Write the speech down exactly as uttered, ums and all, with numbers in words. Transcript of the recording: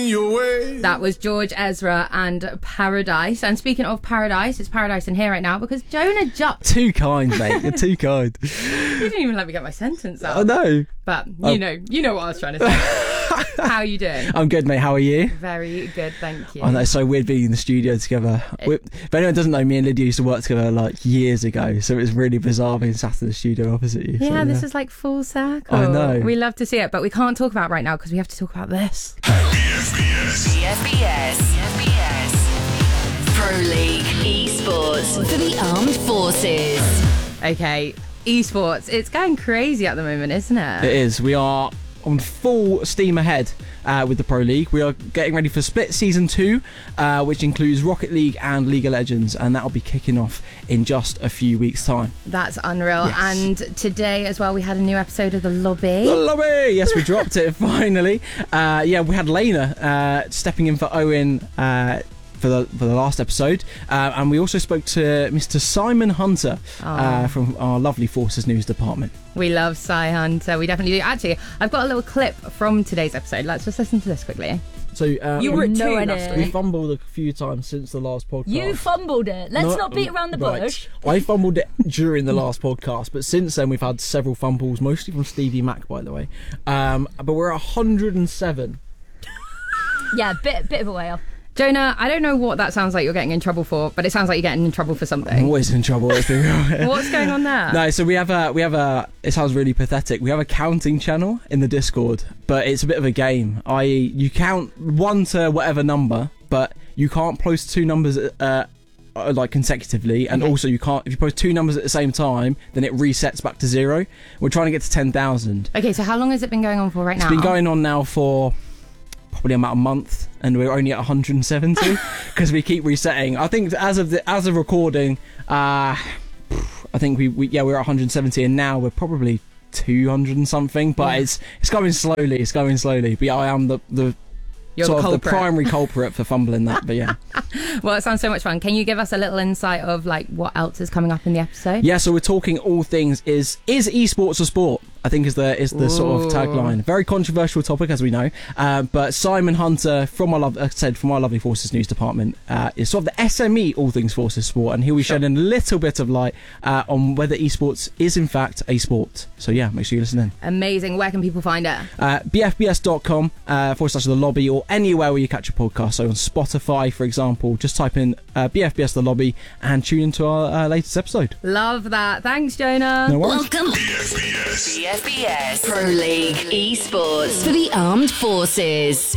your way. That was George Ezra and Paradise. And speaking of Paradise, it's Paradise in here right now because Jonah Jupp. Too kind, mate. You're too kind. You didn't even let me get my sentence out. I know. But you Oh. know, you know what I was trying to say. How are you doing? I'm good, mate. How are you? Very good, thank you. I know, it's so weird being in the studio together. We, if anyone doesn't know, me and Lydia used to work together like years ago, so it's really bizarre being sat in the studio opposite you. Yeah, so, yeah. this is like full circle. I know. We love to see it, but we can't talk about it right now because we have to talk about this. B F B S. B F B S. B F B S. Pro League Esports for the Armed Forces. Okay, esports. It's going crazy at the moment, isn't it? It is. We are on full steam ahead uh, with the Pro League. We are getting ready for Split Season two, uh, which includes Rocket League and League of Legends, and that'll be kicking off in just a few weeks' time. That's unreal. Yes. And today as well, we had a new episode of The Lobby. The Lobby! Yes, we dropped it finally. Uh, yeah, we had Lena uh, stepping in for Owen uh, for the for the last episode, uh, and we also spoke to Mister Simon Hunter uh, from our lovely Forces News department. We love Cy Hunter. We definitely do. Actually, I've got a little clip from today's episode. Let's just listen to this quickly. So uh, You were at we, two idea. last we week. fumbled a few times since the last podcast. You fumbled it. Let's not beat around the right. bush. I fumbled it during the last podcast, but since then we've had several fumbles, mostly from Stevie Mac, by the way. Um, but we're at one hundred and seven. Yeah, bit bit of a way off. Jonah, I don't know what that sounds like you're getting in trouble for, but it sounds like you're getting in trouble for I'm something. always in trouble. Let's be real. What's going on there? No, so we have a we have a. It sounds really pathetic. We have a counting channel in the Discord, but it's a bit of a game. I you count one to whatever number, but you can't post two numbers uh, uh, like consecutively, and Okay. also you can't if you post two numbers at the same time, then it resets back to zero. We're trying to get to ten thousand. Okay, so how long has it been going on for right now? It's been going on now for probably about a month, and we're only at one hundred seventy because we keep resetting. I think as of the as of recording, uh, I think we, we yeah we're at one hundred seventy, and now we're probably two hundred and something. But Yeah. it's it's going slowly. It's going slowly. But yeah, I am the the. You're sort the of the culprit. primary culprit for fumbling that, but yeah. Well, it sounds so much fun. Can you give us a little insight of like what else is coming up in the episode? Yeah, so we're talking all things is is esports a sport? I think is the is the sort of Ooh. tagline. Very controversial topic, as we know. Uh, but Simon Hunter from our love, like I said, from our lovely Forces News department, uh, is sort of the S M E all things Forces sport, and he'll be shedding a little bit of light uh, on whether esports is in fact a sport. So yeah, make sure you listen in. Amazing. Where can people find it? Uh, b f b s dot com uh, forward slash the lobby, or anywhere where you catch a podcast. So on Spotify, for example, just type in uh, B F B S the lobby and tune into our uh, latest episode. Love that. Thanks, Jonah. No worries. Welcome. B F B S. B F B S. Pro League Esports for the Armed Forces.